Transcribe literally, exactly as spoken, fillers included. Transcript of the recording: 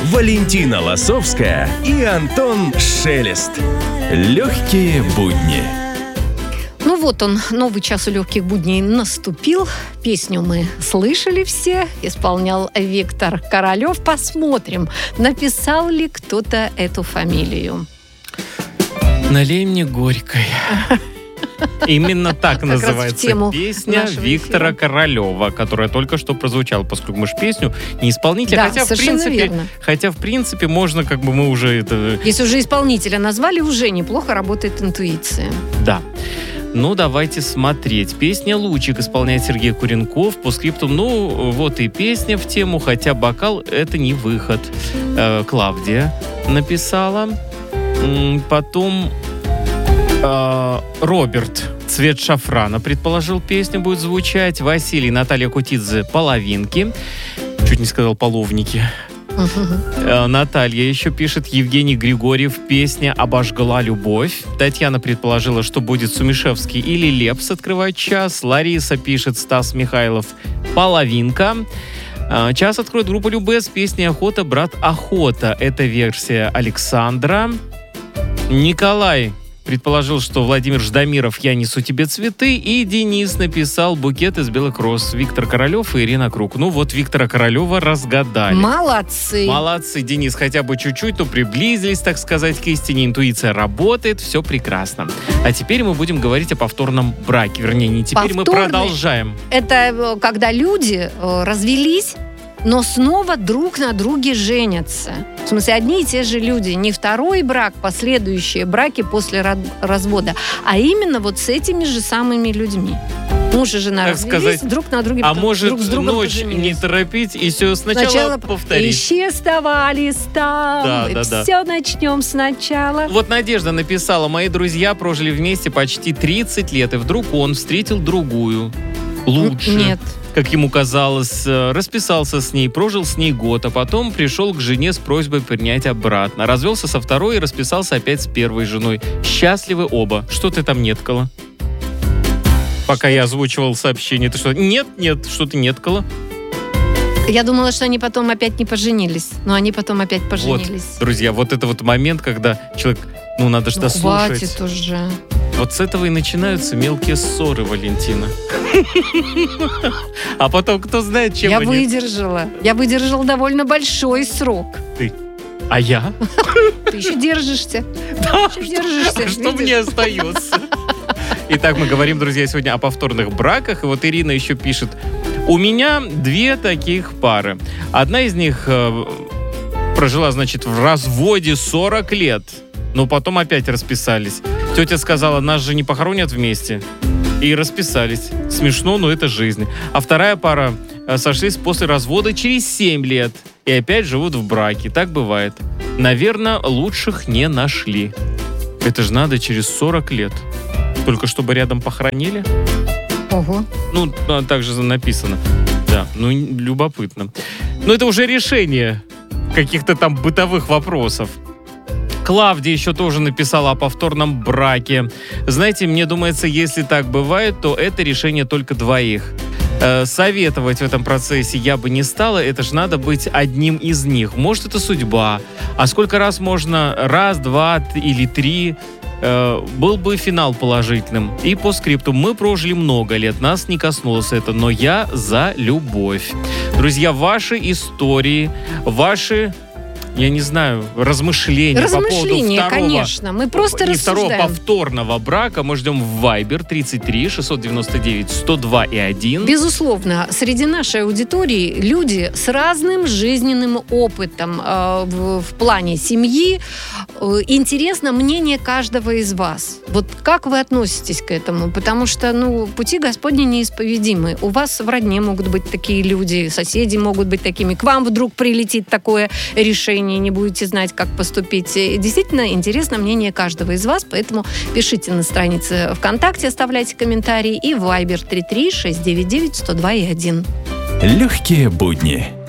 Валентина Лосовская и Антон Шелест. Легкие будни. Ну вот он, новый час у легких будней наступил. Песню мы слышали все. Исполнял Виктор Королёв. Посмотрим, написал ли кто-то эту фамилию. «Налей мне горькой». Именно так называется песня Виктора Королёва, которая только что прозвучала, поскольку мы же песню не исполнитель, да, хотя в принципе, верно. хотя в принципе можно, как бы мы уже это. Если уже исполнителя назвали, уже неплохо работает интуиция. Да. Ну, давайте смотреть. Песня «Лучик» исполняет Сергей Куренков. По скрипту, ну, вот и песня в тему, хотя бокал — это не выход. Э, Клавдия написала. Потом э, Роберт «Цвет шафрана» предположил, песня будет звучать. Василий, Наталья Кутидзе «Половинки». Чуть не сказал «половники». Uh-huh. Наталья еще пишет, Евгений Григорьев, песня «Обожгла любовь». Татьяна предположила, что будет Сумишевский или Лепс открывать час. Лариса пишет, Стас Михайлов «Половинка». Час откроет группа Любэ с песней «Охота, брат, охота». Это версия Александра. Николай предположил, что Владимир Ждамиров «Я несу тебе цветы», и Денис написал «Букет из белых роз». Виктор Королёв и Ирина Круг. Ну вот Виктора Королёва разгадали. Молодцы. Молодцы, Денис, хотя бы чуть-чуть, то приблизились, так сказать, к истине. Интуиция работает, все прекрасно. А теперь мы будем говорить о повторном браке. Вернее, не теперь, Повторный. мы продолжаем. Это когда люди развелись, но снова друг на друге женятся. В смысле, одни и те же люди. Не второй брак, последующие браки после развода, а именно вот с этими же самыми людьми. Муж и жена так развелись, сказать, друг на друге а может друг с другом ночь поженились. Не торопить и все сначала, сначала повторить. Ищи вставали стал, да, да, да. все начнем сначала. Вот Надежда написала, мои друзья прожили вместе почти тридцать лет, и вдруг он встретил другую, лучше. Нет. Как ему казалось, расписался с ней, прожил с ней год, а потом пришел к жене с просьбой принять обратно. Развелся со второй и расписался опять с первой женой. Счастливы оба. Что ты там неткала? Пока я озвучивал сообщение, ты что? Нет, нет, что ты неткала? Я думала, что они потом опять не поженились, но они потом опять поженились. Вот, друзья, вот это вот момент, когда человек, ну надо же ну, дослушать. Хватит уже. Вот с этого и начинаются мелкие ссоры, Валентина. А потом кто знает, чем Я они... выдержала. Я выдержала довольно большой срок. Ты? А я? Ты еще держишься. Да, еще держишься. Что мне остается? Итак, мы говорим, друзья, сегодня о повторных браках. И вот Ирина еще пишет. У меня две таких пары. Одна из них э, прожила, значит, в разводе сорок лет. Но потом опять расписались. Тетя сказала, нас же не похоронят вместе. И расписались. Смешно, но это жизнь. А вторая пара сошлись после развода через семь лет. И опять живут в браке. Так бывает. Наверное, лучших не нашли. Это же надо через сорок лет. Только чтобы рядом похоронили. Ого. Ну, так же написано. Да, ну, любопытно. Но это уже решение каких-то там бытовых вопросов. Клавдия еще тоже написала о повторном браке. Знаете, мне думается, если так бывает, то это решение только двоих. Э, советовать в этом процессе я бы не стала, это же надо быть одним из них. Может, это судьба. А сколько раз можно? Раз, два или три. Э, был бы финал положительным. И по скрипту. Мы прожили много лет, нас не коснулось это, но я за любовь. Друзья, ваши истории, ваши... Я не знаю, размышления, размышления по поводу второго, конечно. Мы просто не рассуждаем. второго повторного брака мы ждем в Viber тридцать три шестьсот девяносто девять сто два и один. Безусловно, среди нашей аудитории люди с разным жизненным опытом э, в, в плане семьи. Э, интересно мнение каждого из вас. Вот как вы относитесь к этому? Потому что, ну, пути Господни неисповедимы. У вас в родне могут быть такие люди, соседи могут быть такими. К вам вдруг прилетит такое решение, не будете знать, как поступить. Действительно, интересно мнение каждого из вас, поэтому пишите на странице ВКонтакте, оставляйте комментарии и в Viber три три шесть девять девять сто два и один. Легкие будни.